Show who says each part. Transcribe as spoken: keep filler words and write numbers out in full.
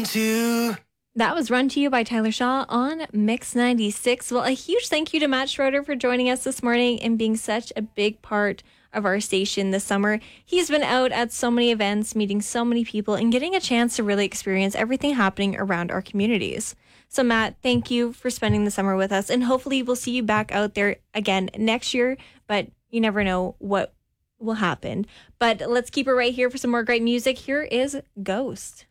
Speaker 1: to.
Speaker 2: That was Run to You by Tyler Shaw on Mix ninety-six. Well, a huge thank you to Matt Schroeder for joining us this morning and being such a big part of our station this summer. He's been out at so many events, meeting so many people, and getting a chance to really experience everything happening around our communities. So, Matt, thank you for spending the summer with us, and hopefully we'll see you back out there again next year, but you never know what will happen. But let's keep it right here for some more great music. Here is Ghost.